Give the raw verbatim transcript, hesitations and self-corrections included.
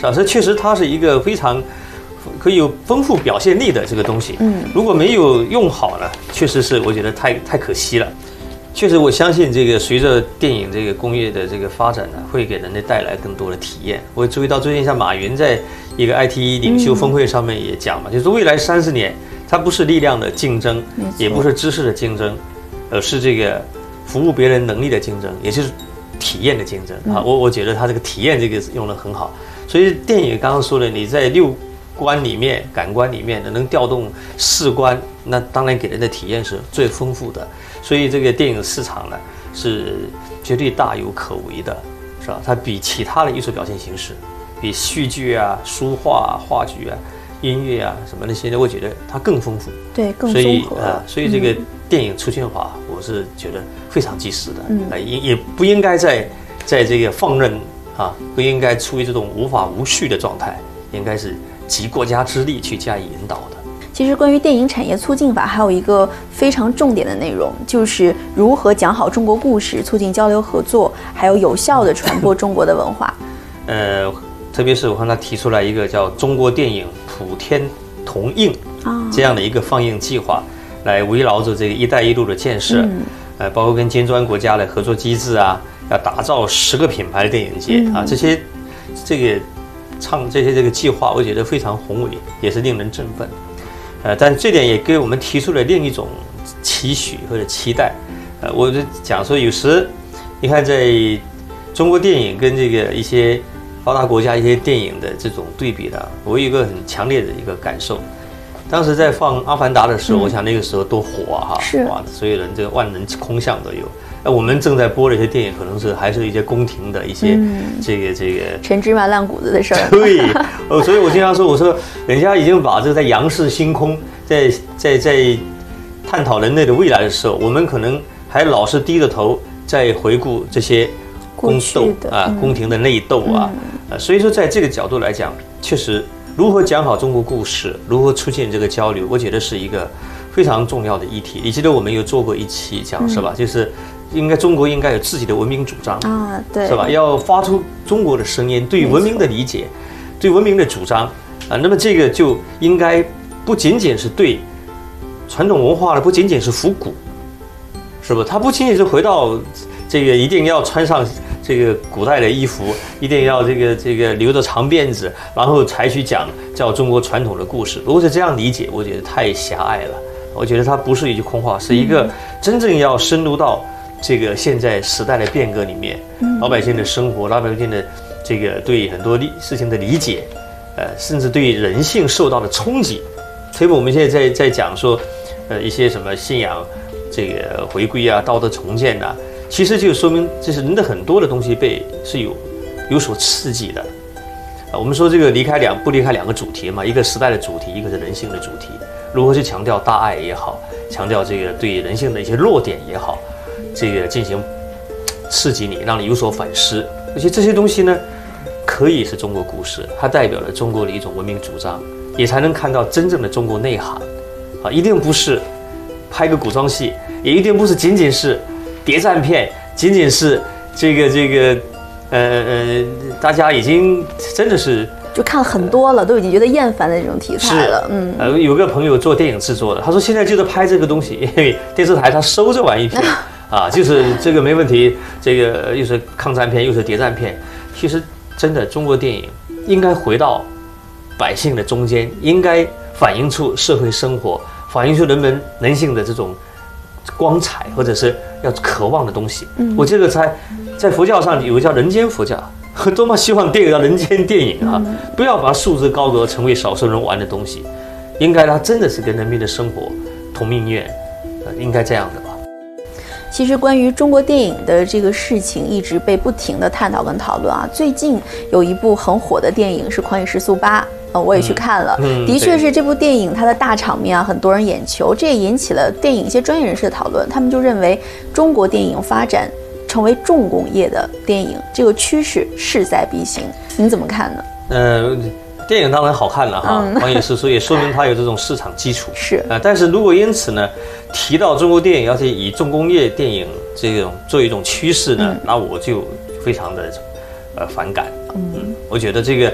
吧？这确实它是一个非常可以有丰富表现力的这个东西。嗯，如果没有用好呢，确实是我觉得太太可惜了。确实，我相信这个随着电影这个工业的这个发展呢，会给人类带来更多的体验。我注意到最近像马云在一个 I T 领袖峰会上面也讲嘛，就是未来三十年，它不是力量的竞争，也不是知识的竞争，而是这个服务别人能力的竞争，也就是体验的竞争啊。我我觉得他这个体验这个用得很好。所以电影刚刚说的，你在六官里面、感官里面能调动四官，那当然给人的体验是最丰富的。所以这个电影市场呢是绝对大有可为的，是吧？它比其他的艺术表现形式，比戏剧啊、书画啊、话剧啊、音乐啊什么那些，我觉得它更丰富， 对，更综合。所以啊、 呃，所以这个电影出现化，我是觉得非常及时的，嗯，也也不应该在在这个放任啊，不应该处于这种无法无序的状态，应该是集国家之力去加以引导的。 其实关于电影产业促进法还有一个非常重点的内容，就是如何讲好中国故事，促进交流合作，还有有效地传播中国的文化。 呃，特别是我看他提出来一个叫中国电影普天同映这样的一个放映计划，来围绕着这个“一带一路”的建设，嗯、呃，包括跟金砖国家的合作机制啊，要打造十个品牌的电影节、嗯、啊，这些这个唱这些这个计划，我觉得非常宏伟，也是令人振奋。呃，但这点也给我们提出了另一种期许或者期待。呃，我就讲说，有时你看，在中国电影跟这个一些发达国家一些电影的这种对比呢，我有一个很强烈的一个感受。当时在放《阿凡达》的时候，嗯、我想那个时候多火啊！ 是哇，所有人这个万人空巷都有。那我们正在播的一些电影，可能是还是一些宫廷的一些、嗯、这个这个陈芝麻烂谷子的事儿。 对，哦，所以我经常说，我说人家已经把这个在仰视星空，在在在探讨人类的未来的时候，我们可能还老是低着头在回顾这些宫斗啊、宫廷的内斗啊。嗯呃，所以说在这个角度来讲，确实如何讲好中国故事，如何促进这个交流，我觉得是一个非常重要的议题。你记得我们有做过一期讲、嗯、是吧？就是应该中国应该有自己的文明主张啊，对， 是吧？要发出中国的声音，对文明的理解，对文明的主张啊。那么这个就应该不仅仅是对传统文化的，不仅仅是复古，是吧？它不仅仅是回到这个一定要穿上这个古代的衣服，一定要这个这个留着长辫子，然后才去讲叫中国传统的故事。如果是这样理解，我觉得太狭隘了。我觉得它不是一句空话，是一个真正要深入到这个现在时代的变革里面，老百姓的生活，老百姓的这个对很多事情的理解，呃，甚至对人性受到的冲击。所以我们现在在在讲说，呃，一些什么信仰这个回归啊，道德重建啊。其实就说明，这是人的很多的东西被是有有所刺激的，啊，我们说这个离开两不离开两个主题嘛，一个时代的主题，一个是人性的主题。如何去强调大爱也好，强调这个对人性的一些弱点也好，这个进行刺激你，让你有所反思。而且这些东西呢，可以是中国故事，它代表了中国的一种文明主张，也才能看到真正的中国内涵。啊，一定不是拍个古装戏，也一定不是仅仅是谍战片，仅仅是这个这个，呃呃，大家已经真的是就看了很多了，都已经觉得厌烦的这种题材了。嗯， 呃，有个朋友做电影制作的，他说现在就是拍这个东西，因为电视台他收这玩意片啊，就是这个没问题，这个又是抗战片又是谍战片。其实真的中国电影应该回到百姓的中间，应该反映出社会生活，反映出人们人性的这种光彩，或者是要渴望的东西。嗯，我这个在在佛教上有个叫人间佛教，多么希望电影叫人间电影啊！嗯、不要把它束之高阁，成为少数人玩的东西。应该它真的是跟人民的生活同命运，呃，应该这样的吧。 其实关于中国电影的这个事情一直被不停的探讨跟讨论啊。最近有一部很火的电影是《狂野时速八》。我也去看了，嗯嗯、的确是这部电影它的大场面啊，很多人眼球，这也引起了电影一些专业人士的讨论。他们就认为中国电影发展成为重工业的电影，这个趋势势在必行。您怎么看呢？ 呃，电影当然好看了哈，嗯、狂野时速也说明它有这种市场基础。 是啊、呃，但是如果因此呢，提到中国电影要是以重工业电影这种做一种趋势呢，嗯、那我就非常的呃反感。嗯，我觉得这个